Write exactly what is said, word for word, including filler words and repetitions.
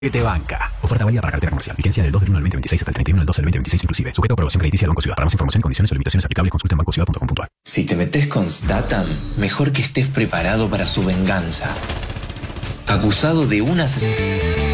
que te banca. Oferta válida para cartera comercial. Vigencia del dos del uno al veinte veintiséis hasta el treinta y uno del dos del veinte veintiséis inclusive. Sujeto a aprobación crediticia del Banco Ciudad. Para más información y condiciones o limitaciones aplicables, consulta en banco ciudad punto com punto a r. Si te metes con Statham, mejor que estés preparado para su venganza. Acusado de un asesinato.